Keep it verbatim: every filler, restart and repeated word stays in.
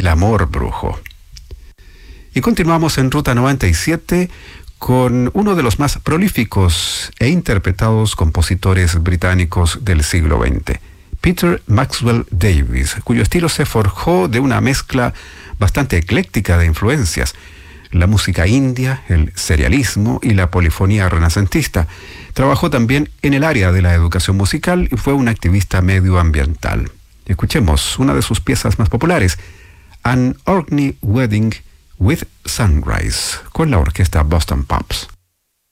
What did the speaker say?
El amor brujo. Y continuamos en Ruta noventa y siete con uno de los más prolíficos e interpretados compositores británicos del siglo veinte, Peter Maxwell Davies, cuyo estilo se forjó de una mezcla bastante ecléctica de influencias: la música india, el serialismo y la polifonía renacentista. Trabajó también en el área de la educación musical y fue un activista medioambiental. Escuchemos una de sus piezas más populares, An Orkney Wedding with Sunrise, con la orquesta Boston Pops.